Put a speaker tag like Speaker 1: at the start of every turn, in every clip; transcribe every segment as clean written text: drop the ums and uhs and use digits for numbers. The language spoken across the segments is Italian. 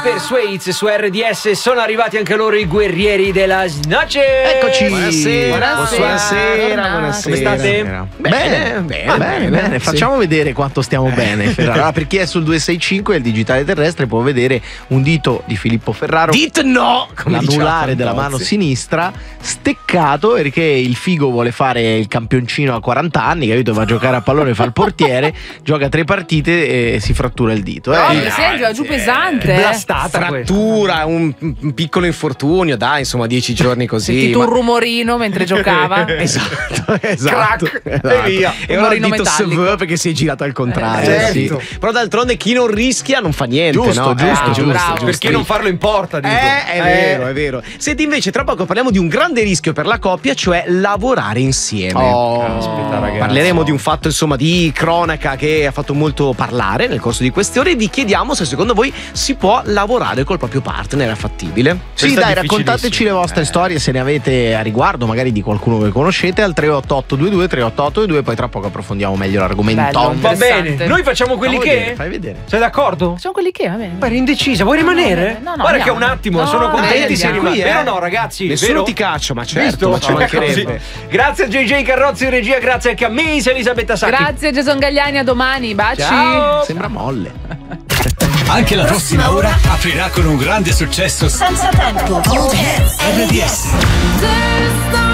Speaker 1: Persuades su RDS. Sono arrivati anche loro i guerrieri della noce.
Speaker 2: Eccoci.
Speaker 3: Buonasera.
Speaker 1: Come state?
Speaker 2: Bene. Facciamo vedere quanto stiamo bene, Ferraro. Allora, per chi è sul 265 il digitale terrestre può vedere un dito di Filippo Ferraro.
Speaker 3: Dit no!
Speaker 2: L'anulare della mano sinistra steccato perché il figo vuole fare il campioncino a 40 anni, capito? Va a giocare a pallone, fa il portiere, gioca 3 partite e si frattura il dito.
Speaker 4: È giù pesante.
Speaker 1: Blastata
Speaker 3: frattura, un piccolo infortunio, dai, insomma 10 giorni così.
Speaker 4: Sentito un rumorino mentre giocava.
Speaker 3: Esatto.
Speaker 2: Crack,
Speaker 3: E via. E ora il
Speaker 4: Rumorino
Speaker 3: dito
Speaker 4: metallico.
Speaker 3: SV perché si è girato al contrario.
Speaker 2: Certo.
Speaker 3: Sì. Però d'altronde chi non rischia non fa niente.
Speaker 2: Giusto,
Speaker 3: no?
Speaker 2: giusto.
Speaker 1: Perché non farlo in porta, dico.
Speaker 3: È vero. Senti, invece, tra poco parliamo di un grande rischio per la coppia, cioè lavorare insieme.
Speaker 1: Aspetta, ragazzi.
Speaker 3: Parleremo di un fatto, insomma, di cronaca che ha fatto molto parlare nel corso di queste ore e vi chiediamo se secondo voi si può lavorare col proprio partner, è fattibile?
Speaker 2: Sì, dai, raccontateci le vostre storie se ne avete a riguardo, magari di qualcuno che conoscete, al 38822, poi tra poco approfondiamo meglio l'argomento.
Speaker 4: Bello.
Speaker 1: Va bene,
Speaker 4: Interessante.
Speaker 1: noi facciamo quelli
Speaker 2: Fai vedere.
Speaker 1: Sei d'accordo?
Speaker 4: Sono quelli che, va bene.
Speaker 1: Eri indecisa, vuoi rimanere?
Speaker 4: No,
Speaker 1: Guarda che
Speaker 4: andiamo.
Speaker 1: un attimo,
Speaker 4: No,
Speaker 1: sono contenti
Speaker 4: dai,
Speaker 1: se
Speaker 4: andiamo.
Speaker 1: rimani.
Speaker 3: Qui,
Speaker 1: Vero o no, ragazzi?
Speaker 3: Nessuno
Speaker 1: Vero?
Speaker 3: ti caccia, ma certo,
Speaker 1: Visto?
Speaker 3: ma ci mancherebbe.
Speaker 1: Così. Grazie a JJ Carrozzi in regia, grazie anche a Miss Elisabetta Sacchi.
Speaker 4: Grazie Jason Gagliani, a domani, baci.
Speaker 1: Ciao.
Speaker 2: Sembra molle.
Speaker 5: Anche la prossima ora aprirà con un grande successo
Speaker 6: Senza tempo. Old Hits.
Speaker 5: RDS.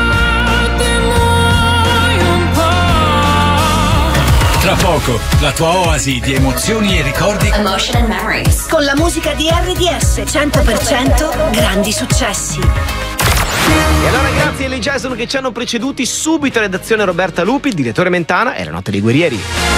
Speaker 5: Tra poco, la tua oasi di emozioni e ricordi
Speaker 6: Emotion and Memories. Con la musica di RDS 100% grandi successi.
Speaker 3: E allora grazie alle Jason che ci hanno preceduti, subito in redazione Roberta Lupi, direttore Mentana e la Notte dei Guerrieri.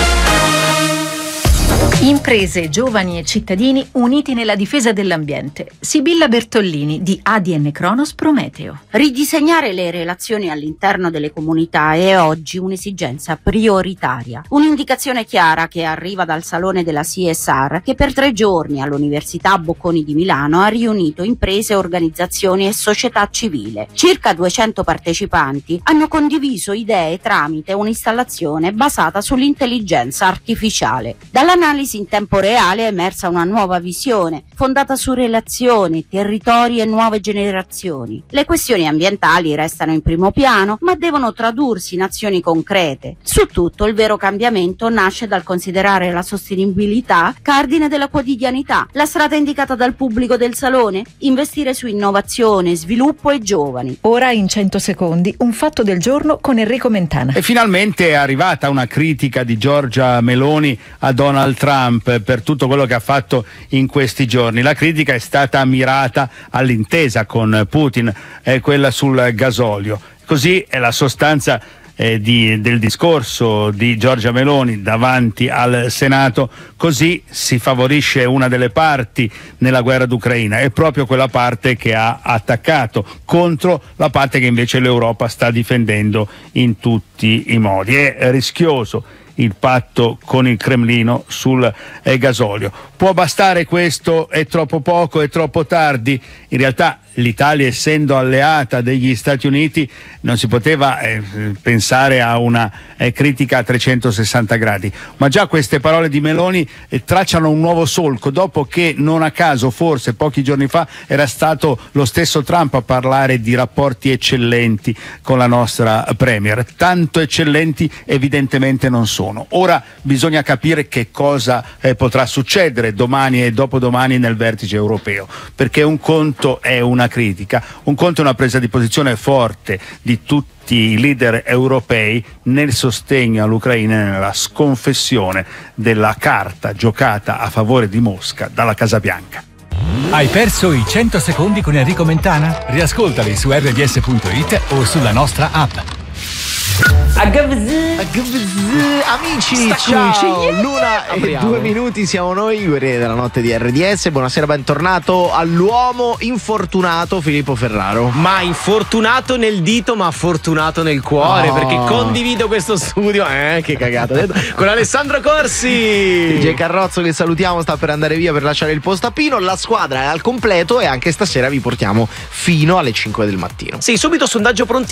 Speaker 7: Imprese, giovani e cittadini uniti nella difesa dell'ambiente. Sibilla Bertollini di ADN Cronos Prometeo.
Speaker 8: Ridisegnare le relazioni all'interno delle comunità è oggi un'esigenza prioritaria. Un'indicazione chiara che arriva dal salone della CSR che per 3 giorni all'Università Bocconi di Milano ha riunito imprese, organizzazioni e società civile. Circa 200 partecipanti hanno condiviso idee tramite un'installazione basata sull'intelligenza artificiale. Dall'analisi in tempo reale è emersa una nuova visione, fondata su relazioni, territori e nuove generazioni. Le questioni ambientali restano in primo piano, ma devono tradursi in azioni concrete. Su tutto, il vero cambiamento nasce dal considerare la sostenibilità cardine della quotidianità. La strada indicata dal pubblico del salone? Investire su innovazione, sviluppo e giovani.
Speaker 7: Ora in 100 secondi, un fatto del giorno con Enrico Mentana.
Speaker 9: E finalmente è arrivata una critica di Giorgia Meloni a Donald Trump per tutto quello che ha fatto in questi giorni. La critica è stata mirata all'intesa con Putin, quella sul gasolio. Così è la sostanza del discorso di Giorgia Meloni davanti al Senato. Così si favorisce una delle parti nella guerra d'Ucraina, è proprio quella parte che ha attaccato contro la parte che invece l'Europa sta difendendo in tutti i modi. È rischioso il patto con il Cremlino sul gasolio. Può bastare questo? È troppo poco? È troppo tardi? In realtà l'Italia, essendo alleata degli Stati Uniti, non si poteva pensare a una critica a 360 gradi, ma già queste parole di Meloni tracciano un nuovo solco, dopo che non a caso, forse pochi giorni fa, era stato lo stesso Trump a parlare di rapporti eccellenti con la nostra Premier. Tanto eccellenti evidentemente non sono. Ora bisogna capire che cosa potrà succedere domani e dopodomani nel vertice europeo, perché un conto è una critica, un conto è una presa di posizione forte di tutti i leader europei nel sostegno all'Ucraina e nella sconfessione della carta giocata a favore di Mosca dalla Casa Bianca.
Speaker 5: Hai perso i 100 secondi con Enrico Mentana? Riascoltali su rds.it o sulla nostra app.
Speaker 2: Amici, ciao, l'una e 2 minuti siamo noi, guerrieri della notte di RDS. Buonasera, bentornato all'uomo infortunato Filippo Ferraro.
Speaker 3: Ma infortunato nel dito, ma fortunato nel cuore, perché condivido questo studio, che cagata, con Alessandro Corsi.
Speaker 2: DJ Carrozzo, che salutiamo, sta per andare via per lasciare il posto a Pino. La squadra è al completo e anche stasera vi portiamo fino alle 5 del mattino.
Speaker 3: Sì, subito sondaggio pronti.